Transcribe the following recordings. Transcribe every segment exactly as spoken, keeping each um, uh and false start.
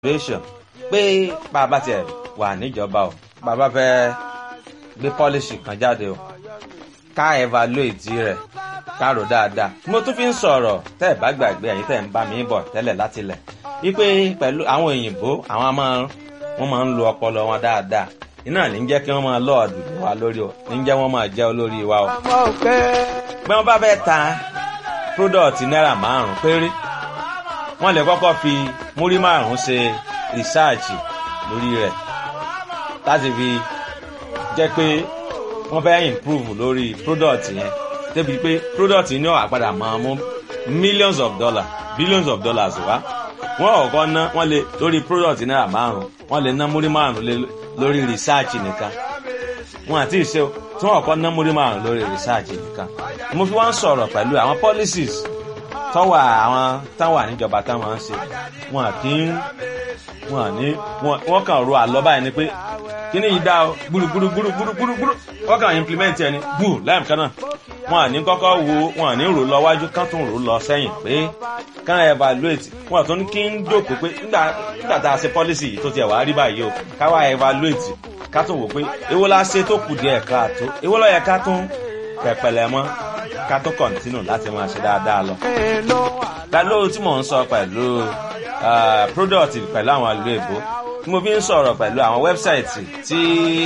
situation pé bàbá tiẹ̀ wà níjọba o bàbá fẹ́ gbé policy kan jáde o ká evaluate rẹ̀ ká rò dáadáa. Mo tún fi ń sọ̀rọ̀ tẹ́ ẹ̀ bá gbàgbé ẹ̀yin tẹ́ ẹ̀ ń bá mi bọ̀ tẹ́lẹ̀ láti lẹ̀ wípé pẹ̀lú àwọn òyìnbó àwọn máa wọ́n máa ń lo ọpọlọ wọn dáadáa iná ní jẹ́ kí wọ́n máa lọ́ọ̀dù wa lórí o ní jẹ́ wọ́n máa jẹ́ olórí wa o. bí wọ́n bá fẹ́ ta product náírà márùn-ún péré wọ́n lè kọ́kọ́ fi múrí márùn-ún ṣe research lórí rẹ̀ láti fi jẹ́ pé wọ́n fẹ́ improve lórí product yẹn débi pé product yìí ní ọ̀hà padà máa mú millions of dollars billions of dollars wá wọ́n ọ̀kọ́ ná wọ́n lè lórí product náírà márùn-ún wọ́n lè ná múrí márùn-ún lórí research nìkan wọn àti ìṣe tí wọ́n ọ̀kọ́ ná múrí márùn-ún lórí research nìkan. mo fi wọ́n sọ̀rọ̀ pẹ̀lú àwọn policies tọ́wọ́ àwọn táwọn àníjọba táwọn ń ṣe wọn kì í wọn ní wọn kàn ro àlọ́ báyìí ni pé kí ni yìí dá o gbúrúgbúrú gbúrúgbúrú gbúrúgbúrú wọ́n kàn implement ẹni gbù láìm kan náà wọn àní kọ́kọ́ wo wọn àní rò lọ wájú kán tún rò lọ sẹ́yìn pé kán evaluate wọn tún kí ń jókòó pé nígbà nígbà tá a ṣe policy yìí tó tiẹ̀ wá rí báyìí o ká wá evaluate ká tún wò pé èwo la ṣe tó kù díẹ̀ káàtó èwo ló yẹ ká tún pẹ̀pẹ̀lẹ̀ mọ́ ká tún continue láti máa ṣe dáadáa lọ. pẹ̀lú tí mò ń sọ pẹ̀lú product pẹ̀lú àwọn ìlú èbó tí mo fi ń sọ̀rọ̀ pẹ̀lú àwọn website tí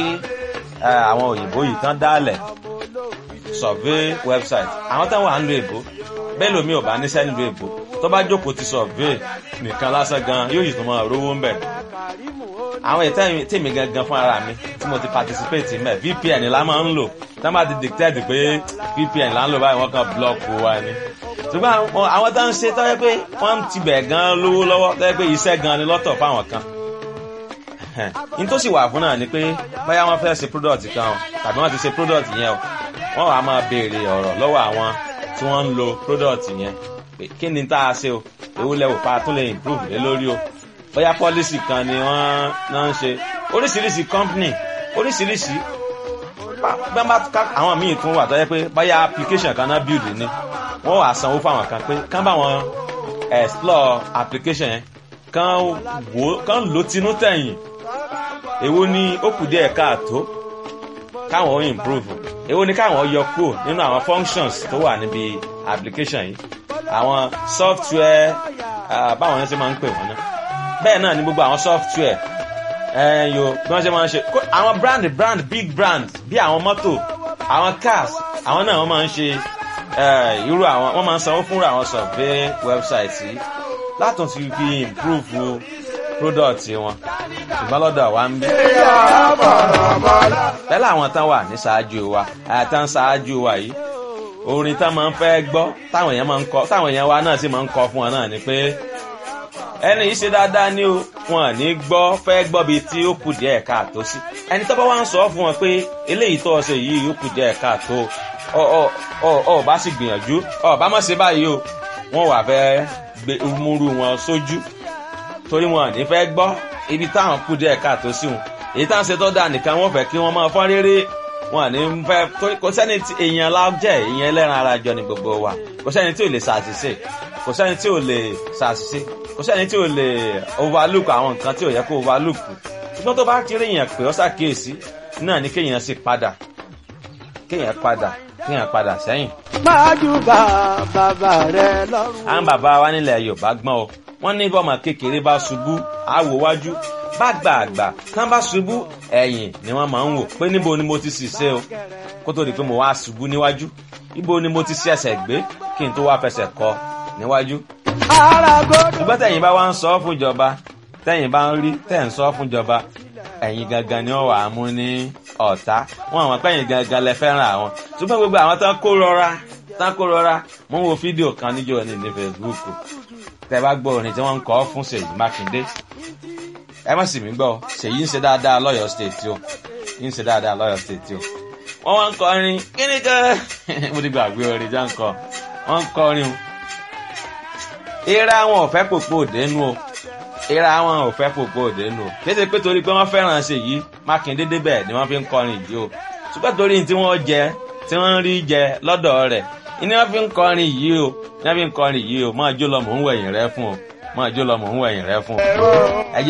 àwọn òyìnbó yìí tán dálẹ̀ survey website àwọn táwọn à ń lo èbó bẹ́ẹ̀ lómi ò bá níṣẹ́ nílùú èbó tó bá jókòó ti survey nìkan lásán gan yóò yìí tó máa rówó ń bẹ̀. àwọn ètò tèmi gangan fún ara mi tí mo ti participate mẹ́ V P N la máa ń lò tá a máa ti dictate pé V P N là ń lò báyìí wọ́n kàn block wa ni. ṣùgbọ́n àwọn tó ń ṣe tó yẹ pé wọ́n ti bẹ̀ gan lówó lọ́wọ́ tó yẹ pé iṣẹ́ gan ni lọ́tọ̀ fáwọn kan. n tó sì wà fún náà ni pé báyà wọ́n fẹ́ ṣe product kan o tàbí wọ́n ti ṣe product yẹn o wọ́n wàá máa béèrè ọ̀rọ̀ lọ́wọ́ àwọn tí wọ́n ń lo product yẹn pé kí ni tá a ṣe o èwo lẹ́wọ̀ pa tún lè improve lé lórí o bóyá policy kan ni wọ́n náà ń ṣe oríṣiríṣi company oríṣiríṣi àwọn míì tún wà tó yẹ pé bóyá application kan náà build ni wọ́n wàá sanwó fáwọn kan pé kán bá wọn explore application yẹn kán wò kán lò tinú tẹ̀yìn èwo ni ó kù díẹ̀ káàtó káwọn ó improve èwo ni káwọn yọ kúrò nínú àwọn functions tó wà níbi application yìí àwọn software báwọn yẹn ṣe máa ń pè wọ́n náà bẹ́ẹ̀ náà ni gbogbo àwọn software ẹ̀yọ bí wọ́n ṣe máa ń ṣe àwọn brand brand big brand bí àwọn mọ́tò àwọn cars àwọn náà wọ́n máa ń ṣe irú àwọn wọ́n máa ń sanwó fúnra àwọn survey website yìí látún ti fi improve product wọn ṣùgbọ́n lọ́dọ̀ wa ń bí. pẹ̀lú àwọn tán wà ní ṣáájú wa àtàn ṣáájú wa yìí orin tán máa ń fẹ́ gbọ́ táwọn èèyàn máa ń kọ táwọn èèyàn wa náà sì máa ń kọ fún wọn náà ni pé ẹni yìí ṣe dáadáa ní o wọn ní gbọ́ fẹ́ gbọ́ bíi tí ó kù díẹ̀ káàtó sí ẹni tó bá wá ń sọ fún wọn pé eléyìí tó ṣe yìí ó kù díẹ̀ káàtó ọ ọ ọ ọ bá sì gbìyànjú ọ bá má ṣe báyìí o wọn wà fẹ́ gbé múrú wọn sójú torí wọn ní fẹ́ gbọ́ ibi táwọn kù díẹ̀ káàtó sí wọn èyí táwọn ṣe tó dáa nìkan wọn fẹ́ kí wọ́n máa fọ́n rere wọn ní fẹ́ torí kò sẹ́ni tí èèyàn lájẹ́ èèyàn ẹlẹ́ran ara jọ ní gbogbo wa kò sẹ́ni tí ò lè ṣàṣìṣe kò sẹ́ni tí ò lè ṣàṣìṣe kò sẹ́ni tí ò lè overlook àwọn nǹkan tí ò yẹ kó overlook ṣùgbọ́n tó bá ti rí èèyàn pé ó ṣàkíyèsí náà ni kéèyàn sì padà kéèyàn padà kéèyàn padà sẹ́yìn. májú bá bàbá rẹ lọ́rùn. àwọn bàbá wa nílẹ̀ Yorùbá gbọ́n o wọ́n ní bọ́mọ kékeré bá ṣubú àwò wájú bá gbà àgbà tán bá ṣubú ẹ̀yìn ni wọ́n máa ń wò pé níbo ni mo ti ṣìṣe o kó tó di pé mo wá ṣubú níwájú níbo ni mo ti ṣe ẹsẹ̀ gbé kí n tó wá fẹsẹ̀ kọ níwájú. ṣùgbọ́n tẹ̀yin bá wá ń sọ fún ìjọba tẹ̀yin bá ń rí tẹ̀ ń sọ fún ìjọba ẹ̀yin gangan ni wọ́n wà á mú ní ọ̀tá wọn àwọn pẹ̀yìn gangan lẹ fẹ́ràn àwọn ṣùgbọ́n gbogbo àwọn tán kó rọra tán kó rọra mo ń wo fídíò kan níjọ́ ní ní Facebook tẹ bá gbọ́ orin tí wọ́n ń kọ fún Ṣèyí Mákindé ẹ má sì mí gbọ́ Ṣèyí ń ṣe dáadáa lọ́yọ̀ state o ń ṣe dáadáa lọ́yọ̀ state o wọ́n wá ń kọrin kíní kan mo ti gbàgbé orin já ń kọ wọ́n ń kọrin o ìra wọn ò fẹ́ pòpò òdenu o ìra wọn ò fẹ́ pòpò òdenu o kéde pé torí pé wọ́n fẹ́ràn Ṣèyí Mákindé débẹ̀ ni wọ́n fi ń kọrin yìí o ṣùgbọ́n torí tí wọ́n jẹ tí wọ́n rí jẹ lọ́dọ̀ rẹ̀ ni wọ́n fi ń kọrin yìí o ni wọ́n fi ń kọrin yìí o máa jó lọ mò ń wẹ̀yìn rẹ fún o máa jó lọ mò ń wẹ̀yìn rẹ fún o.